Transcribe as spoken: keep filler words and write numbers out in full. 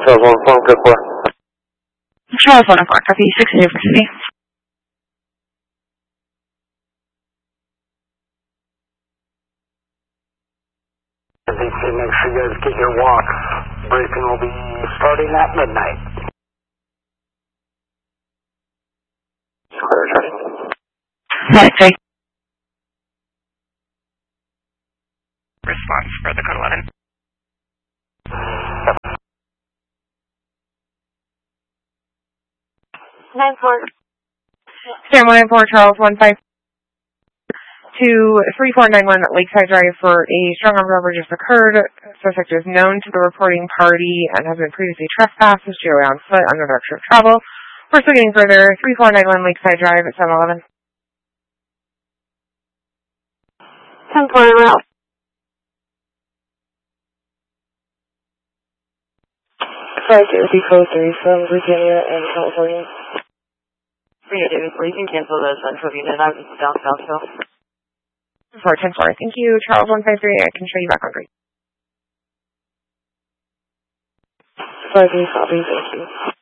Charles one four, good four. Charles one four, copy, six zero for City. Make sure you guys get your walks. Briefing will be starting at midnight. Clear, Charlie. Right, thank Response for the code eleven. nine four. Sam one nine four, Charles one five. To three four nine one Lakeside Drive for a strong arm robbery just occurred. Suspect is known to the reporting party and has been previously trespassed. Is due on foot under direction of travel. We're still getting further. three four nine one Lakeside Drive at seven eleven. ten four route. five zero three four three from Virginia and California. Virginia David, you can cancel the Central Unit. I'm down Southville. four ten four. Thank you, Charles one five three. I can show you back on green. five three copy, thank you.